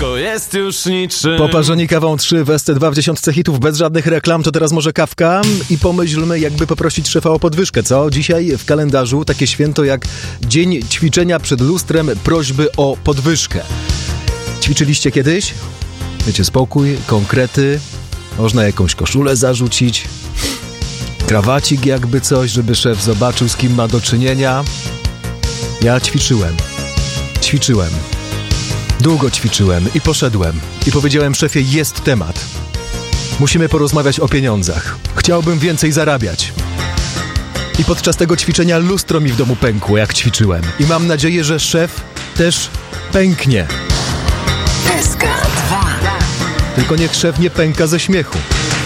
Wszystko jest już niczym. Poparzeni kawą 3 w SC2 w 10 hitów bez żadnych reklam, to teraz może kawka i pomyślmy, jakby poprosić szefa o podwyżkę, co? Dzisiaj w kalendarzu takie święto jak Dzień Ćwiczenia przed lustrem, prośby o podwyżkę. Ćwiczyliście kiedyś? Wiecie, spokój, konkrety, można jakąś koszulę zarzucić, krawacik jakby coś, żeby szef zobaczył, z kim ma do czynienia. Ja ćwiczyłem. Długo ćwiczyłem i poszedłem. I powiedziałem, szefie, jest temat. Musimy porozmawiać o pieniądzach. Chciałbym więcej zarabiać. I podczas tego ćwiczenia lustro mi w domu pękło, jak ćwiczyłem. I mam nadzieję, że szef też pęknie. SK2. Tylko niech szef nie pęka ze śmiechu.